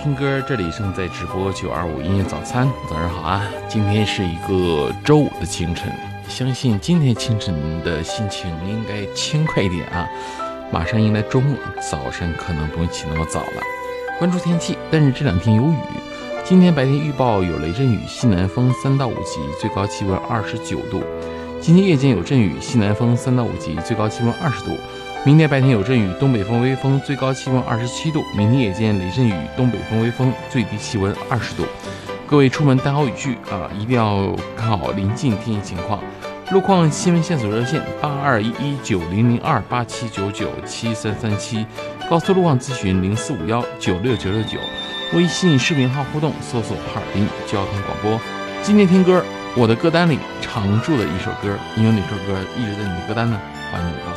听歌，这里正在直播925音乐早餐，早上好啊！今天是一个周五的清晨，相信今天清晨的心情应该轻快一点啊。马上迎来周末，早晨可能不用起那么早了。关注天气，但是这2天有雨。今天白天预报有雷阵雨，西南风3到5级，最高气温29度。今天夜间有阵雨，西南风3到5级，最高气温20度。明天白天有阵雨，东北风微风，最高气温27度。明天夜间雷阵雨，东北风微风，最低气温20度。各位出门带好雨具啊，一定要看好临近天气情况。路况新闻线索热线8211900287997337，高速路况咨询0451969969，微信视频号互动搜索哈尔滨交通广播。今天听歌，我的歌单里常驻的一首歌，你有哪首歌一直在你的歌单呢？欢迎你告诉我。